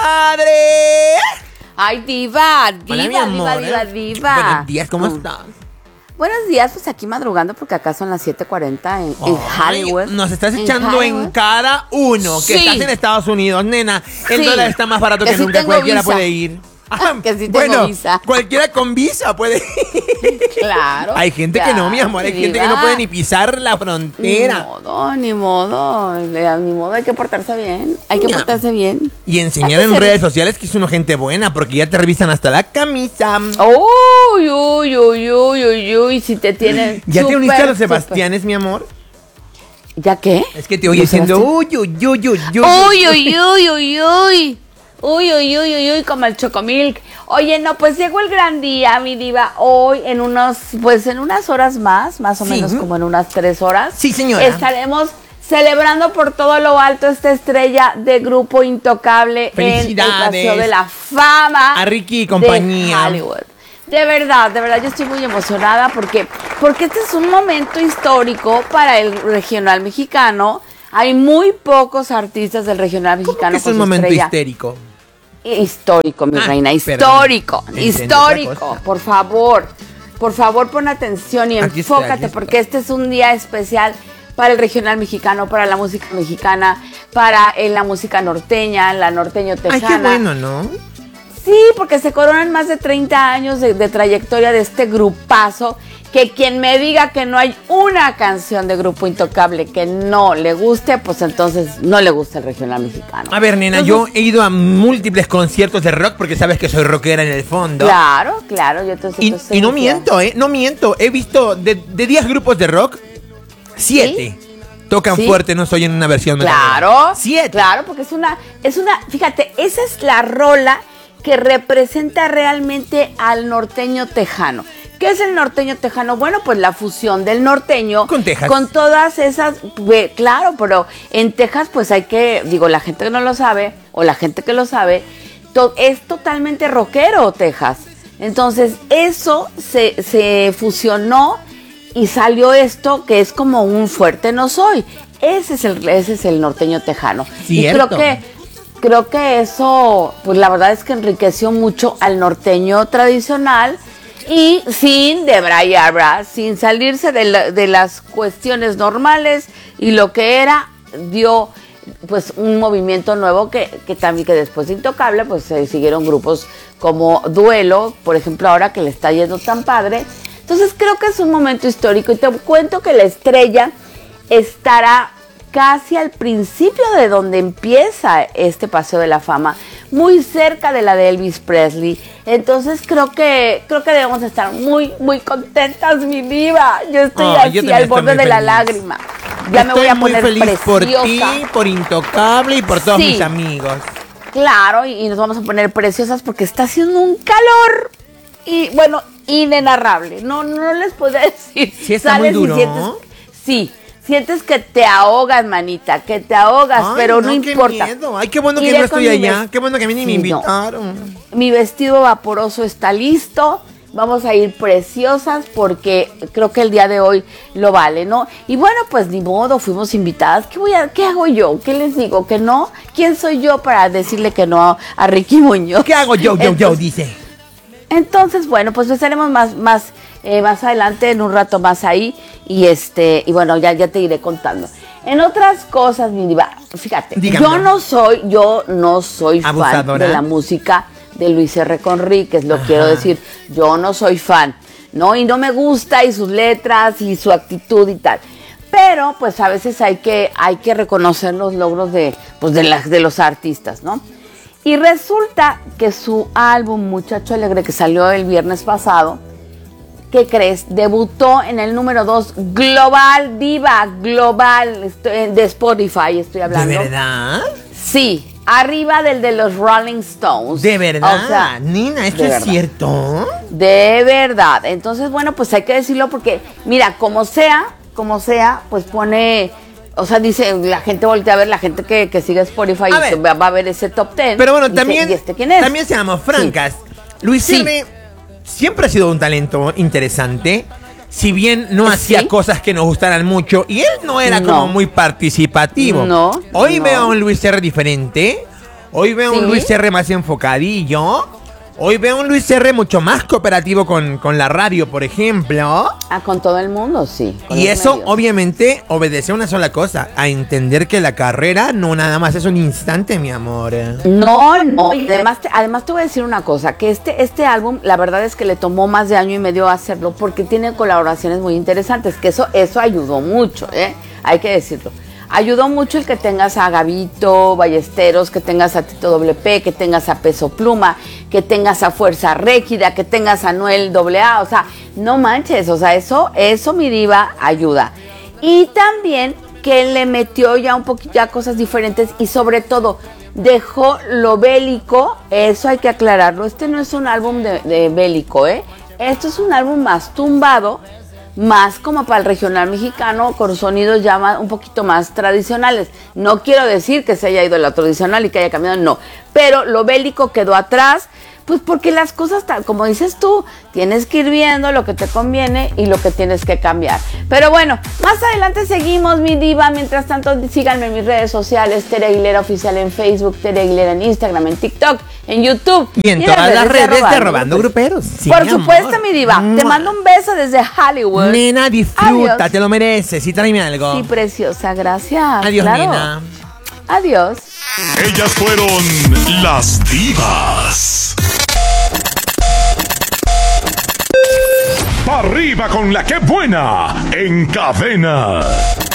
comadre! Ay, diva, Hola, mi amor. diva. Buenos días, ¿cómo estás? Buenos días, pues aquí madrugando porque acá son las 7:40 en Hollywood. Nos estás En echando en Hollywood. cara que Sí. estás en Estados Unidos, nena. El Sí. dólar está más barato Que que sí nunca, tengo cualquiera visa. puede ir. Que sí tengo visa. Cualquiera con visa puede ir. Claro. Hay gente que no, mi amor, hay gente que no puede ni pisar la frontera. Ni modo, hay que portarse bien. Hay que Ya. portarse bien. Y enseñar Hay que en ser- redes sociales que es una gente buena, porque ya te revisan hasta la camisa. Uy, si te tienen. ¿Ya te uniste a los súper. Sebastianes, mi amor? ¿Ya qué? Es que te oye diciendo, Uy, como el Chocomilk. Oye, no, pues llegó el gran día, mi diva. Hoy, en unas horas más o Sí. menos como en unas 3 horas. Sí, señora. Estaremos celebrando por todo lo alto esta estrella de Grupo Intocable en el Felicidades. Paseo de la Fama. A Ricky y compañía. De Hollywood. De verdad, yo estoy muy emocionada porque este es un momento histórico para el regional mexicano. Hay muy pocos artistas del regional ¿Cómo mexicano que es con un su momento estrella. histérico? Histórico, mi reina, perdón. histórico, Entendí otra histórico. cosa. Por favor, pon atención y Aquí estoy, enfócate aquí estoy. porque este es un día especial para el regional mexicano, para la música mexicana, para la música norteña, la norteño Ay, tejana. qué bueno, ¿no? Sí, porque se coronan más de 30 años de trayectoria de este grupazo, que quien me diga que no hay una canción de Grupo Intocable que no le guste, pues entonces no le gusta el regional mexicano. A ver, nena, Entonces, yo he ido a múltiples conciertos de rock porque sabes que soy rockera en el fondo. Claro, yo te Y no miento, no miento. He visto de 10 grupos de rock, 7 tocan ¿Sí? fuerte, no soy en una versión metalera. Claro, 7. Claro, porque es una, fíjate, esa es la rola que representa realmente al norteño tejano. ¿Qué es el norteño tejano? Bueno, pues la fusión del norteño Con Texas. con todas esas, claro, pero en Texas pues hay que, digo, la gente que no lo sabe o la gente que lo sabe, es totalmente rockero Texas. Entonces eso se fusionó y salió esto que es como un fuerte no soy. Ese es el norteño tejano. Cierto. Y creo que eso, pues la verdad es que enriqueció mucho al norteño tradicional y sin debrayar, sin salirse de las cuestiones normales y lo que era, dio pues un movimiento nuevo que también que después de Intocable pues se siguieron grupos como Duelo, por ejemplo, ahora que le está yendo tan padre. Entonces creo que es un momento histórico y te cuento que la estrella estará casi al principio de donde empieza este Paseo de la Fama, muy cerca de la de Elvis Presley. Entonces creo que debemos estar muy, muy contentas, mi diva. Yo estoy Yo así también al estoy borde muy de la feliz. lágrima. Ya me Estoy voy a muy poner feliz preciosa. por ti, por Intocable y por todos Sí. mis amigos. Claro, y nos vamos a poner preciosas porque está haciendo un calor y bueno, inenarrable. No les puedo decir. Sí está muy Sales y duro. sientes que te ahogas, manita, que te ahogas, Ay, pero no qué importa. miedo. Ay, qué bueno que Iré no estoy con mi allá. Qué bueno que a mí ni me Sí, no. invitaron. Mi vestido vaporoso está listo. Vamos a ir preciosas porque creo que el día de hoy lo vale, ¿no? Y bueno, pues ni modo, fuimos invitadas. ¿Qué hago yo? ¿Qué les digo? ¿Que no? ¿Quién soy yo para decirle que no a Ricky Muñoz? ¿Qué hago yo? Dice. Entonces, bueno, pues estaremos más adelante, en un rato más ahí. Y bueno, ya te iré contando. En otras cosas, mi diva, fíjate, Dígame. yo no soy fan Abusadora. de la música de Luis R. Conríquez, lo quiero decir. Yo no soy fan, ¿no? Y no me gusta, y sus letras, y su actitud y tal. Pero, pues a veces hay que reconocer los logros de los artistas, ¿no? Y resulta que su álbum Muchacho Alegre, que salió el viernes pasado, ¿qué crees? Debutó en el número 2 global, diva, global, de Spotify estoy hablando. ¿De verdad? Sí, arriba del de los Rolling Stones. ¿De verdad? O sea, Nina, ¿esto de es verdad. cierto? De verdad. Entonces, bueno, pues hay que decirlo porque, mira, como sea, pues pone... O sea, dice, la gente voltea a ver, la gente que sigue Spotify A ver. va a ver ese top 10. Pero bueno, y dice, también, ¿y este quién es? también seamos francas. Luis Sí. R. siempre ha sido un talento interesante. Si bien no hacía Sí. cosas que nos gustaran mucho. Y él no era No. como muy participativo. No, Hoy no. veo a un Luis R. diferente. Hoy veo un ¿Sí? Luis R. más enfocadillo. Hoy veo un Luis R. mucho más cooperativo con la radio, por ejemplo. Con todo el mundo, sí. Y eso, obviamente, obedece a una sola cosa. A entender que la carrera no nada más es un instante, mi amor. No. Y además te voy a decir una cosa. Que este álbum, la verdad es que le tomó más de año y medio hacerlo. Porque tiene colaboraciones muy interesantes. Que eso ayudó mucho, hay que decirlo. Ayudó mucho el que tengas a Gabito Ballesteros, que tengas a Tito WP, que tengas a Peso Pluma, que tengas a Fuerza Régida, que tengas a Noel AA. O sea, no manches, o sea, eso mi diva ayuda. Y también que le metió ya un poquito ya cosas diferentes y sobre todo dejó lo bélico, eso hay que aclararlo. Este no es un álbum de bélico, Esto es un álbum más tumbado, más como para el regional mexicano, con sonidos ya un poquito más tradicionales. No quiero decir que se haya ido a lo tradicional y que haya cambiado, no. Pero lo bélico quedó atrás, pues porque las cosas, como dices tú, tienes que ir viendo lo que te conviene y lo que tienes que cambiar. Pero bueno, más adelante seguimos, mi diva. Mientras tanto, síganme en mis redes sociales, Tere Aguilera Oficial en Facebook, Tere Aguilera en Instagram, en TikTok, en YouTube. Y en todas las redes de Robando Gruperos. Sí, por supuesto, mi diva. Te mando un beso desde Hollywood. Nena, disfruta, Adiós. te lo mereces. Y tráeme algo. Sí, preciosa, gracias. Adiós, claro. nena. Adiós. Ellas fueron las divas. ¡Pa' arriba con la que buena! En Cadena.